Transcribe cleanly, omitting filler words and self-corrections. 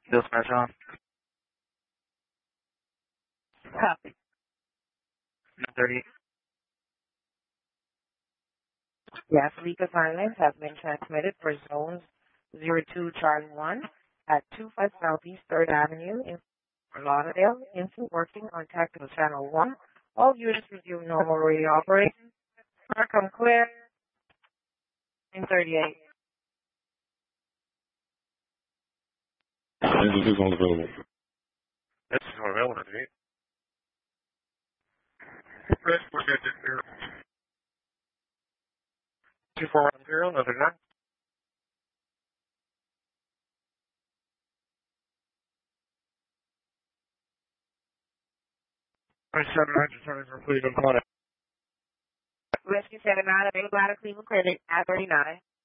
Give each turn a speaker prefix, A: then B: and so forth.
A: Dispatch on.
B: Copy.
A: 9:30.
B: Gas leak assignment has been transmitted for zones 02 Charlie 1 at 25 Southeast 3rd Avenue in Fort Lauderdale into working on tactical channel 1. All units resume normal radio operation. Come clear. 9:38.
C: Engine 6 on available.
A: This is available to me. Press 2410, another 9. Rescue
B: 79 available at Cleveland Clinic at 39.